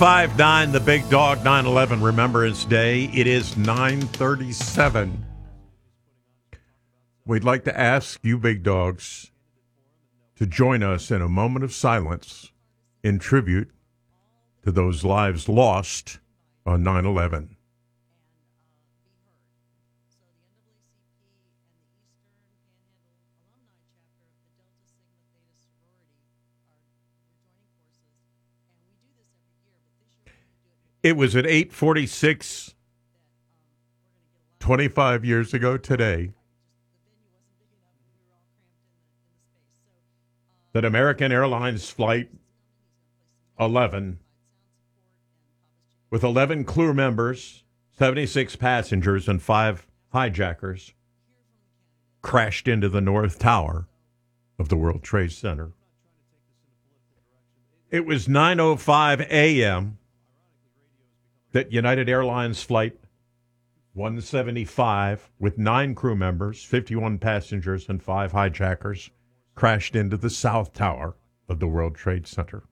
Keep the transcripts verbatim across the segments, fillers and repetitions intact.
five nine, the Big Dog nine eleven Remembrance Day. It is nine thirty-seven. We'd like to ask you big dogs to join us in a moment of silence in tribute to those lives lost on nine eleven. It was at eight forty-six, twenty-five years ago today, that American Airlines Flight eleven, with eleven crew members, seventy-six passengers, and five hijackers, crashed into the North Tower of the World Trade Center. It was nine oh five a.m. that United Airlines Flight one seventy-five, with nine crew members, fifty-one passengers, and five hijackers, crashed into the South Tower of the World Trade Center.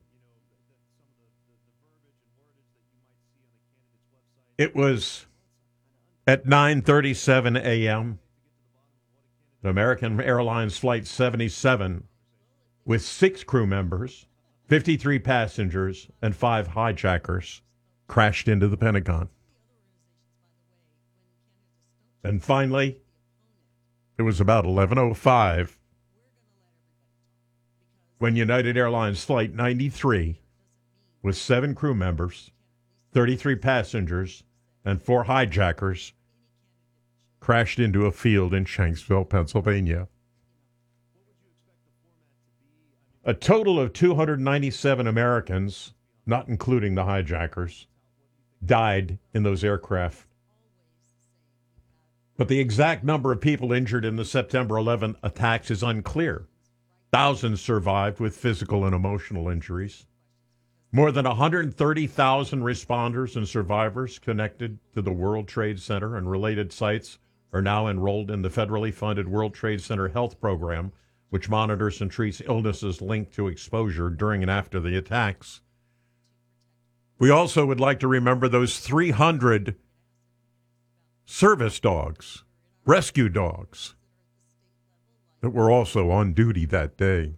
It was at nine thirty-seven a.m. that American Airlines Flight seventy-seven, with six crew members, fifty-three passengers, and five hijackers, crashed into the Pentagon. And finally, it was about eleven oh five when United Airlines Flight ninety-three, with seven crew members, thirty-three passengers, and four hijackers, crashed into a field in Shanksville, Pennsylvania. A total of two hundred ninety-seven Americans, not including the hijackers, died in those aircraft. But the exact number of people injured in the September eleventh attacks is unclear. Thousands survived with physical and emotional injuries. More than one hundred thirty thousand responders and survivors connected to the World Trade Center and related sites are now enrolled in the federally funded World Trade Center Health Program, which monitors and treats illnesses linked to exposure during and after the attacks. We also would like to remember those three hundred service dogs, rescue dogs, that were also on duty that day.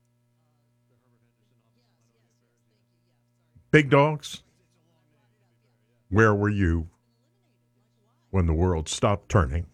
Big dogs, where were you when the world stopped turning?